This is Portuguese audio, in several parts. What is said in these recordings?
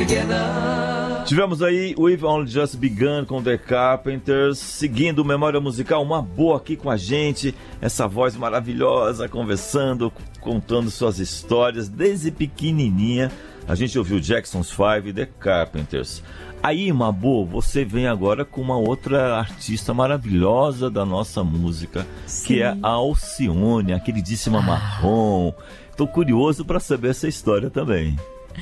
Tivemos aí We've Only Just Begun com The Carpenters, seguindo Memória Musical, Mabô aqui com a gente, essa voz maravilhosa, conversando, contando suas histórias, desde pequenininha. A gente ouviu Jackson's Five e The Carpenters. Aí, Mabô, você vem agora com uma outra artista maravilhosa da nossa música, sim, que é a Alcione, a queridíssima Marrom. Estou curioso para saber essa história também.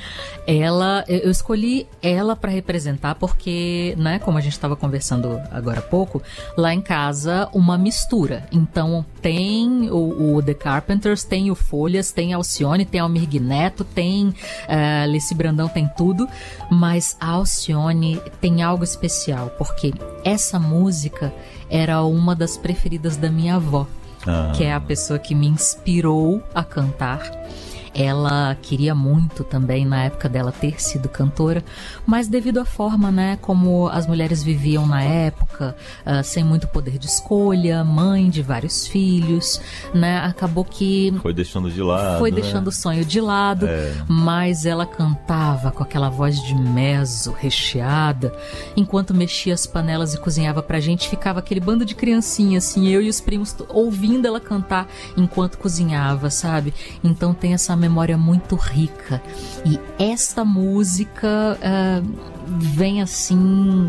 Eu escolhi ela para representar porque, né, como a gente estava conversando agora há pouco, lá em casa uma mistura. Então tem o The Carpenters, tem o Folhas, tem a Alcione, tem a Almir Neto, tem Leci Brandão, tem tudo, mas a Alcione tem algo especial, porque essa música era uma das preferidas da minha avó, que é a pessoa que me inspirou a cantar. Ela queria muito também, na época dela, ter sido cantora, mas devido à forma, né, como as mulheres viviam na época, sem muito poder de escolha, mãe de vários filhos, né, acabou que... Foi deixando de lado. Foi deixando o sonho de lado, mas ela cantava com aquela voz de mezzo, recheada, enquanto mexia as panelas e cozinhava pra gente, ficava aquele bando de criancinha, assim, eu e os primos ouvindo ela cantar enquanto cozinhava, sabe? Então tem essa memória muito rica, e esta música vem assim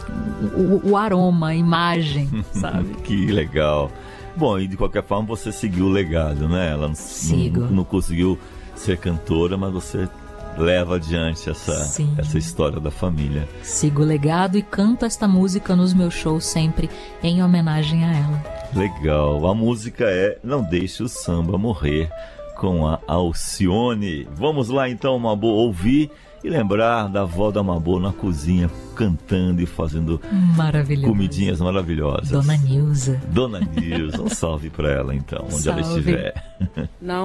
o aroma, a imagem, sabe? Que legal. Bom, e de qualquer forma você seguiu o legado, né? Ela não conseguiu ser cantora, mas você leva adiante essa história da família. Sigo o legado e canto esta música nos meus shows sempre em homenagem a ela. Legal. A música é Não Deixe o Samba Morrer, com a Alcione. Vamos lá então, Mabô, ouvir e lembrar da avó da Mabô na cozinha, cantando e fazendo comidinhas maravilhosas. Dona Nilza. Dona Nilza, um salve para ela então, onde ela estiver. Não